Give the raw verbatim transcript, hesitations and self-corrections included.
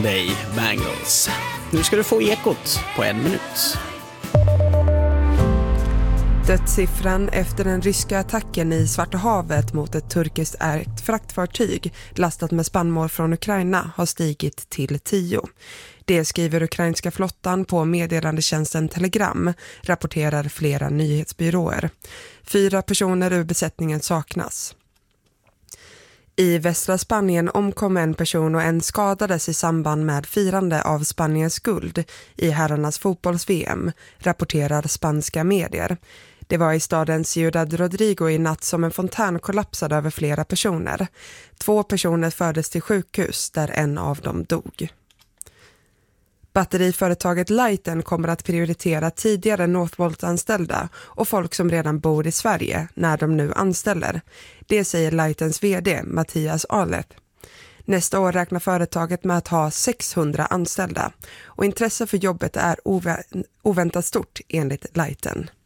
Day Bangles. Nu ska du få ekot på en minut. Dödssiffran efter den ryska attacken i Svarta havet mot ett turkiskt ägt fraktfartyg lastat med spannmål från Ukraina har stigit till tio. Det skriver ukrainska flottan på meddelandetjänsten Telegram, rapporterar flera nyhetsbyråer. Fyra personer ur besättningen saknas. I västra Spanien omkom en person och en skadades i samband med firande av Spaniens guld i herrarnas fotbolls-V M, rapporterar spanska medier. Det var i staden Ciudad Rodrigo i natt som en fontän kollapsade över flera personer. Två personer fördes till sjukhus där en av dem dog. Batteriföretaget Lighten kommer att prioritera tidigare Northvolt-anställda och folk som redan bor i Sverige när de nu anställer. Det säger Lightens vd Mattias Arleth. Nästa år räknar företaget med att ha sexhundra anställda och intresse för jobbet är ovä- oväntat stort enligt Lighten.